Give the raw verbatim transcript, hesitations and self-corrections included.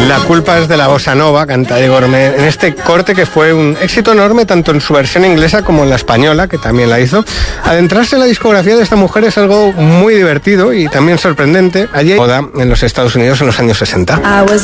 La culpa es de la bossa nova, canta Diego Orme en este corte que fue un éxito enorme tanto en su versión inglesa como en la española, que también la hizo. Adentrarse en la discografía de esta mujer es algo muy divertido y también sorprendente. Allí, moda en los Estados Unidos en los años sesenta.